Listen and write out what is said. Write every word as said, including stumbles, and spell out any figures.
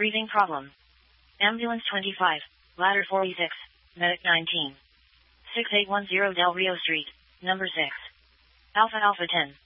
Breathing problem. Ambulance twenty-five, ladder forty-six, medic nineteen. six eight one zero Del Rio Street, number six. Alpha Alpha ten.